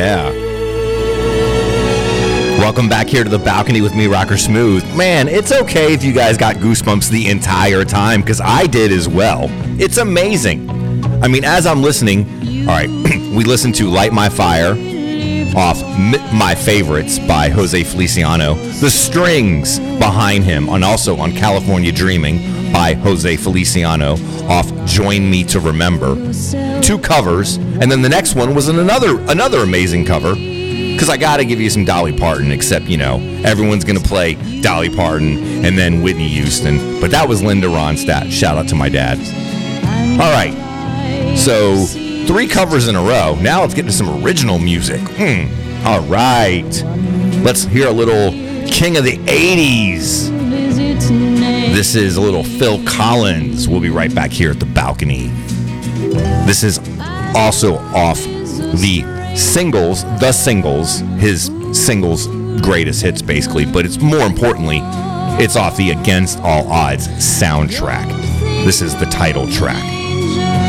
Yeah. Welcome back here to the balcony with me, Rocker Smooth. Man, it's okay if you guys got goosebumps the entire time, because I did as well. It's amazing. I mean, as I'm listening, all right, we listened to Light My Fire off My Favorites by Jose Feliciano. The strings behind him, and also on California Dreaming by Jose Feliciano off Join Me to Remember. 2 covers, and then the next one was another amazing cover, because I got to give you some Dolly Parton, except, you know, everyone's going to play Dolly Parton and then Whitney Houston. But that was Linda Ronstadt. Shout out to my dad. All right. So 3 covers in a row. Now let's get to some original music. All right. Let's hear a little King of the 80s. This is a little Phil Collins. We'll be right back here at the balcony. This is also off the singles, his singles greatest hits basically, but it's more importantly, it's off the Against All Odds soundtrack. This is the title track.